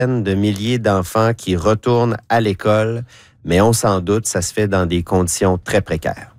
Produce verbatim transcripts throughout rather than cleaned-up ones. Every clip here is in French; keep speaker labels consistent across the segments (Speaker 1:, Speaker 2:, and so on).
Speaker 1: de milliers d'enfants qui retournent à l'école, mais on s'en doute, ça se fait dans des conditions très précaires.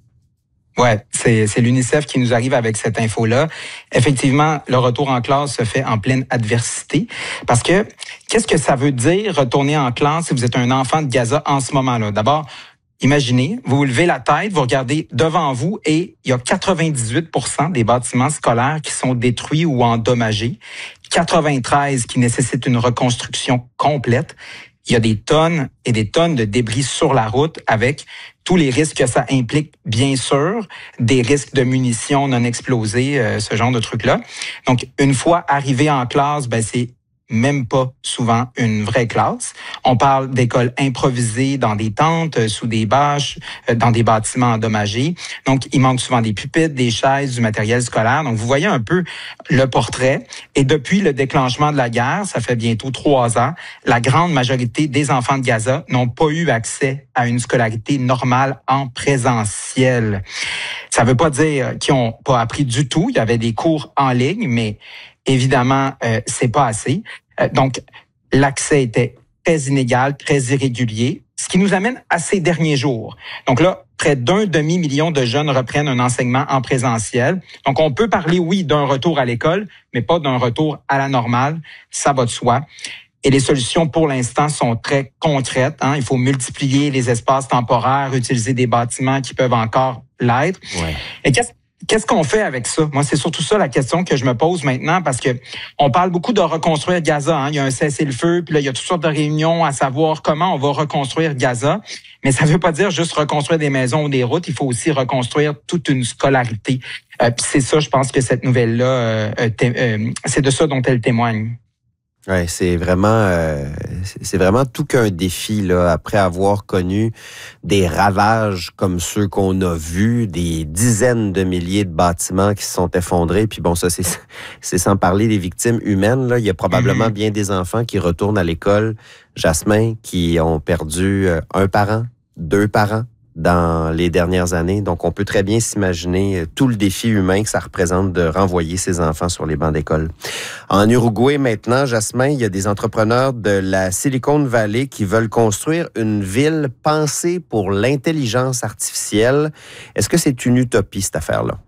Speaker 2: Ouais, c'est, c'est l'UNICEF qui nous arrive avec cette info-là. Effectivement, le retour en classe se fait en pleine adversité. Parce que, qu'est-ce que ça veut dire retourner en classe si vous êtes un enfant de Gaza en ce moment-là? D'abord, imaginez, vous levez la tête, vous regardez devant vous et il y a quatre-vingt-dix-huit pour cent des bâtiments scolaires qui sont détruits ou endommagés, quatre-vingt-treize qui nécessitent une reconstruction complète. Il y a des tonnes et des tonnes de débris sur la route avec tous les risques que ça implique, bien sûr, des risques de munitions non explosées, euh, ce genre de trucs-là. Donc, une fois arrivé en classe, ben c'est même pas souvent une vraie classe. On parle d'écoles improvisées dans des tentes, sous des bâches, dans des bâtiments endommagés. Donc, il manque souvent des pupitres, des chaises, du matériel scolaire. Donc, vous voyez un peu le portrait. Et depuis le déclenchement de la guerre, ça fait bientôt trois ans, la grande majorité des enfants de Gaza n'ont pas eu accès à une scolarité normale en présentiel. Ça veut pas dire qu'ils ont pas appris du tout. Il y avait des cours en ligne, mais évidemment, euh, c'est pas assez. Euh, donc, l'accès était très inégal, très irrégulier, ce qui nous amène à ces derniers jours. Donc là, près d'un demi-million de jeunes reprennent un enseignement en présentiel. Donc, on peut parler, oui, d'un retour à l'école, mais pas d'un retour à la normale. Ça va de soi. Et les solutions, pour l'instant, sont très concrètes. Hein. Il faut multiplier les espaces temporaires, utiliser des bâtiments qui peuvent encore l'être. Ouais. Et qu'est-ce Qu'est-ce qu'on fait avec ça? Moi, c'est surtout ça la question que je me pose maintenant parce que on parle beaucoup de reconstruire Gaza. Hein. Il y a un cessez-le-feu, puis là, il y a toutes sortes de réunions à savoir comment on va reconstruire Gaza. Mais ça ne veut pas dire juste reconstruire des maisons ou des routes. Il faut aussi reconstruire toute une scolarité. Euh, puis c'est ça, je pense que cette nouvelle-là, euh, euh, c'est de ça dont elle témoigne.
Speaker 1: Ouais, c'est vraiment, euh, c'est vraiment tout qu'un défi là. Après avoir connu des ravages comme ceux qu'on a vus, des dizaines de milliers de bâtiments qui se sont effondrés. Puis bon, ça c'est, c'est sans parler des victimes humaines là. Il y a probablement mm-hmm. bien des enfants qui retournent à l'école, Jasmin, qui ont perdu un parent, deux parents dans les dernières années. Donc, on peut très bien s'imaginer tout le défi humain que ça représente de renvoyer ses enfants sur les bancs d'école. En Uruguay, maintenant, Jasmin, il y a des entrepreneurs de la Silicon Valley qui veulent construire une ville pensée pour l'intelligence artificielle. Est-ce que c'est une utopie, cette affaire-là?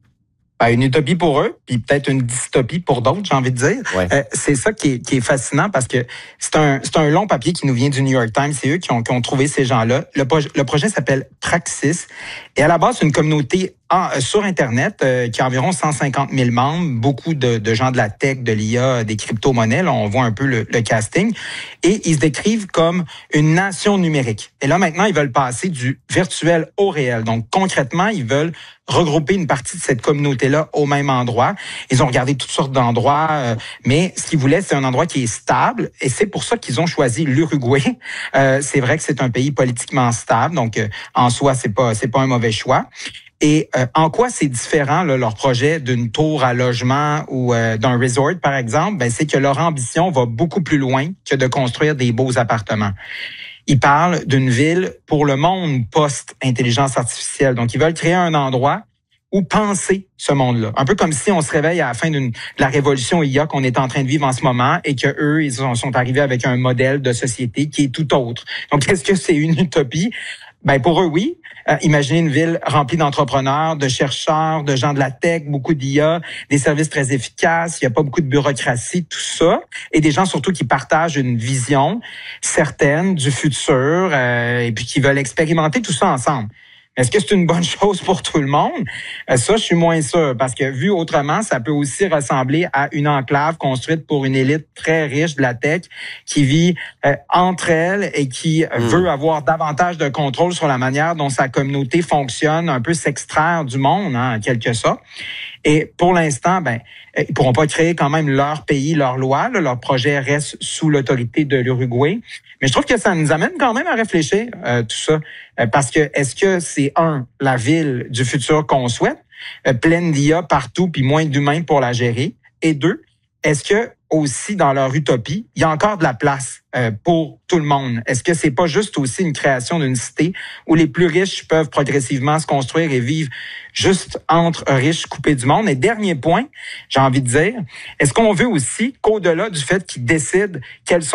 Speaker 2: Ben, une utopie pour eux, puis peut-être une dystopie pour d'autres, j'ai envie de dire. Ouais. Euh, c'est ça qui est, qui est fascinant parce que c'est un, c'est un long papier qui nous vient du New York Times. C'est eux qui ont, qui ont trouvé ces gens-là. Le, le projet s'appelle Praxis. Et à la base, c'est une communauté en, sur Internet euh, qui a environ cent cinquante mille membres, beaucoup de, de gens de la tech, de l'I A, des crypto-monnaies. Là, on voit un peu le, le casting. Et ils se décrivent comme une nation numérique. Et là, maintenant, ils veulent passer du virtuel au réel. Donc, concrètement, ils veulent regrouper une partie de cette communauté-là au même endroit. Ils ont regardé toutes sortes d'endroits, euh, mais ce qu'ils voulaient, c'est un endroit qui est stable, et c'est pour ça qu'ils ont choisi l'Uruguay. Euh, c'est vrai que c'est un pays politiquement stable, donc euh, en soi, c'est pas c'est pas un mauvais choix. Et euh, en quoi c'est différent là, leur projet d'une tour à logement ou euh, d'un resort, par exemple? Ben, c'est que leur ambition va beaucoup plus loin que de construire des beaux appartements. Ils parlent d'une ville pour le monde post-intelligence artificielle. Donc, ils veulent créer un endroit où penser ce monde-là. Un peu comme si on se réveille à la fin d'une, de la révolution I A qu'on est en train de vivre en ce moment et que eux, ils sont, sont arrivés avec un modèle de société qui est tout autre. Donc, est-ce que c'est une utopie? Ben, pour eux, oui. Euh, imaginez une ville remplie d'entrepreneurs, de chercheurs, de gens de la tech, beaucoup d'I A, des services très efficaces, il n'y a pas beaucoup de bureaucratie, tout ça, et des gens surtout qui partagent une vision certaine du futur euh, et puis qui veulent expérimenter tout ça ensemble. Est-ce que c'est une bonne chose pour tout le monde? Ça, je suis moins sûr, parce que vu autrement, ça peut aussi ressembler à une enclave construite pour une élite très riche de la tech qui vit euh, entre elles et qui mmh. veut avoir davantage de contrôle sur la manière dont sa communauté fonctionne, un peu s'extraire du monde, hein, en quelque sorte. Et pour l'instant, ben, ils pourront pas créer quand même leur pays, leur loi. Là, leur projet reste sous l'autorité de l'Uruguay. Mais je trouve que ça nous amène quand même à réfléchir, euh, tout ça. Euh, parce que est-ce que c'est, un, la ville du futur qu'on souhaite, euh, pleine d'I A partout, puis moins d'humains pour la gérer? Et deux, est-ce que aussi dans leur utopie, il y a encore de la place euh, pour tout le monde? Est-ce que c'est pas juste aussi une création d'une cité où les plus riches peuvent progressivement se construire et vivre juste entre riches coupés du monde? Et dernier point, j'ai envie de dire, est-ce qu'on veut aussi qu'au-delà du fait qu'ils décident quels sont